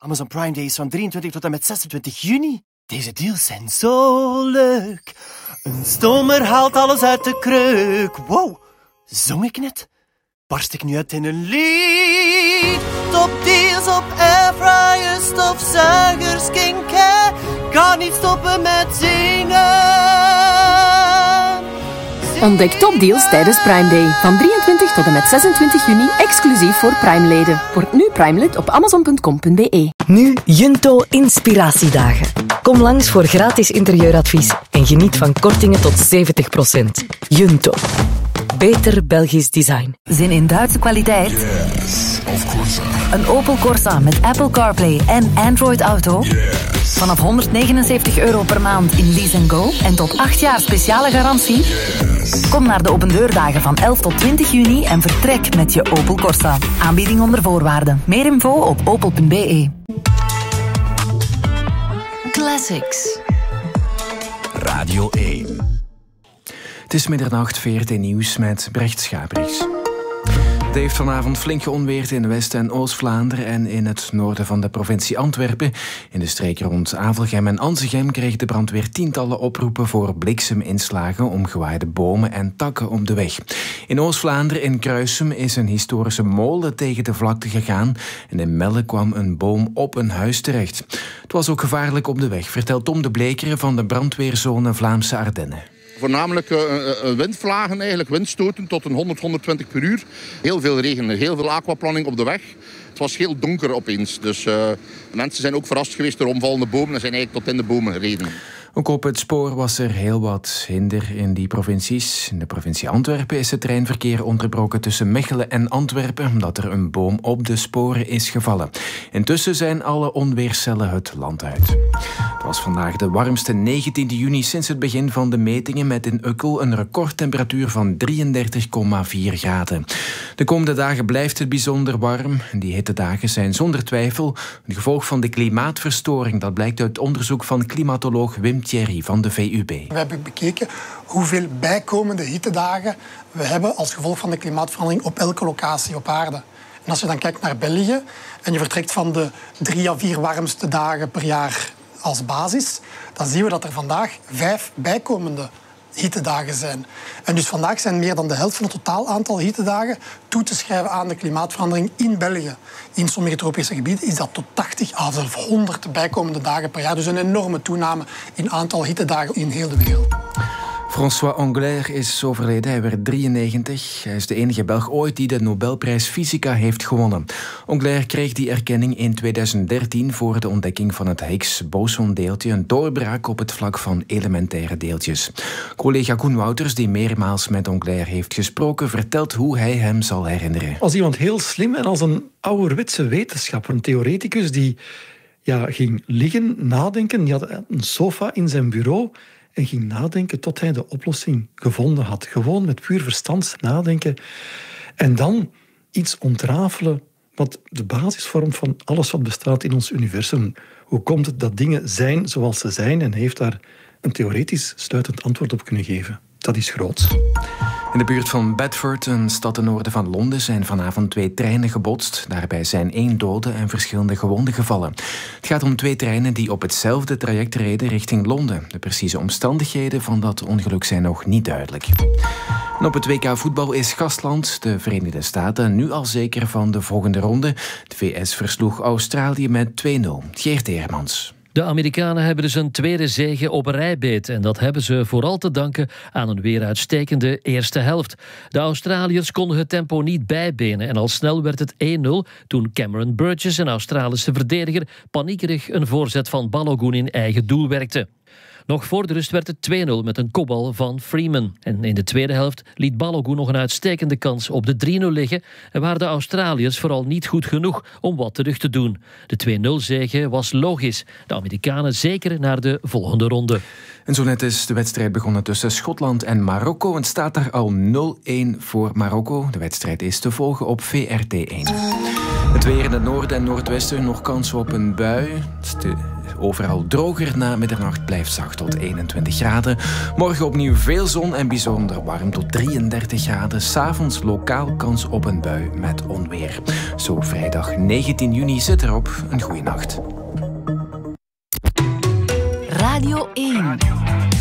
Amazon Prime Day is van 23 tot en met 26 juni. Deze deals zijn zo leuk. Een stomer haalt alles uit de kreuk. Wow, zong ik net? Barst ik nu uit in een lied? Topdeals op airfryers, stofzuigers, skincare. Kan niet stoppen met zingen. Ontdek topdeals tijdens Prime Day. Van 23 tot en met 26 juni, exclusief voor Prime-leden. Word nu Prime-lid op amazon.com.be. Nu Junto Inspiratiedagen. Kom langs voor gratis interieuradvies en geniet van kortingen tot 70%. Junto. Beter Belgisch design. Zin in Duitse kwaliteit? Yes, of course. Een Opel Corsa met Apple CarPlay en Android Auto? Yes. Vanaf €179 per maand in Lease & Go en tot 8 jaar speciale garantie? Yes. Kom naar de opendeurdagen van 11 tot 20 juni en vertrek met je Opel Corsa. Aanbieding onder voorwaarden. Meer info op opel.be. Classics. Radio 1. Het is middernacht, VRT Nieuws met Brecht Schabriks. Het heeft vanavond flink geonweerd in West- en Oost-Vlaanderen en in het noorden van de provincie Antwerpen. In de streek rond Avelgem en Anzegem kreeg de brandweer tientallen oproepen voor blikseminslagen, omgewaaide bomen en takken op de weg. In Oost-Vlaanderen, in Kruisum, is een historische molen tegen de vlakte gegaan en in Melle kwam een boom op een huis terecht. Het was ook gevaarlijk op de weg, vertelt Tom de Blekeren van de brandweerzone Vlaamse Ardennen. Voornamelijk windvlagen, eigenlijk windstoten tot een 100-120 per uur. Heel veel regen, heel veel aquaplanning op de weg. Het was heel donker opeens. Dus mensen zijn ook verrast geweest door omvallende bomen en zijn eigenlijk tot in de bomen gereden. Ook op het spoor was er heel wat hinder in die provincies. In de provincie Antwerpen is het treinverkeer onderbroken tussen Mechelen en Antwerpen omdat er een boom op de sporen is gevallen. Intussen zijn alle onweerscellen het land uit. Het was vandaag de warmste 19e juni sinds het begin van de metingen met in Ukkel een recordtemperatuur van 33,4 graden. De komende dagen blijft het bijzonder warm. Die hittedagen zijn zonder twijfel een gevolg van de klimaatverstoring. Dat blijkt uit onderzoek van klimatoloog Wim Thierry van de VUB. We hebben bekeken hoeveel bijkomende hittedagen we hebben als gevolg van de klimaatverandering op elke locatie op aarde. En als je dan kijkt naar België en je vertrekt van de 3 à 4 warmste dagen per jaar als basis, dan zien we dat er vandaag 5 bijkomende hittedagen zijn. En dus vandaag zijn meer dan de helft van het totaal aantal hittedagen toe te schrijven aan de klimaatverandering in België. In sommige tropische gebieden is dat tot 80 à zelfs 100 bijkomende dagen per jaar. Dus een enorme toename in aantal hittedagen in heel de wereld. François Englert is overleden. Hij werd 93. Hij is de enige Belg ooit die de Nobelprijs Fysica heeft gewonnen. Englert kreeg die erkenning in 2013 voor de ontdekking van het Higgs-bosondeeltje, een doorbraak op het vlak van elementaire deeltjes. Collega Koen Wouters, die meermaals met Englert heeft gesproken, vertelt hoe hij hem zal herinneren. Als iemand heel slim en als een ouderwetse wetenschapper, een theoreticus die ging liggen, nadenken. Die had een sofa in zijn bureau en ging nadenken tot hij de oplossing gevonden had. Gewoon met puur verstand nadenken. En dan iets ontrafelen wat de basis vormt van alles wat bestaat in ons universum. Hoe komt het dat dingen zijn zoals ze zijn? En hij heeft daar een theoretisch sluitend antwoord op kunnen geven. Dat is groot. In de buurt van Bedford, een stad ten noorden van Londen, zijn vanavond 2 treinen gebotst. Daarbij zijn 1 dode en verschillende gewonden gevallen. Het gaat om 2 treinen die op hetzelfde traject reden richting Londen. De precieze omstandigheden van dat ongeluk zijn nog niet duidelijk. En op het WK voetbal is gastland, de Verenigde Staten, nu al zeker van de volgende ronde. De VS versloeg Australië met 2-0. Geert Heermans. De Amerikanen hebben dus een tweede zege op rijbeet. En dat hebben ze vooral te danken aan een weer uitstekende eerste helft. De Australiërs konden het tempo niet bijbenen. En al snel werd het 1-0 toen Cameron Burgess, een Australische verdediger, paniekerig een voorzet van Balogun in eigen doel werkte. Nog voor de rust werd het 2-0 met een kopbal van Freeman. En in de tweede helft liet Balogun nog een uitstekende kans op de 3-0 liggen en waren de Australiërs vooral niet goed genoeg om wat terug te doen. De 2-0-zege was logisch. De Amerikanen zeker naar de volgende ronde. En zo net is de wedstrijd begonnen tussen Schotland en Marokko. Het staat daar al 0-1 voor Marokko. De wedstrijd is te volgen op VRT1. Het weer in het noorden en noordwesten, nog kans op een bui. Overal droger, na middernacht blijft zacht tot 21 graden. Morgen opnieuw veel zon en bijzonder warm tot 33 graden. 's Avonds lokaal kans op een bui met onweer. Zo vrijdag 19 juni zit erop. Een goeie nacht. Radio 1.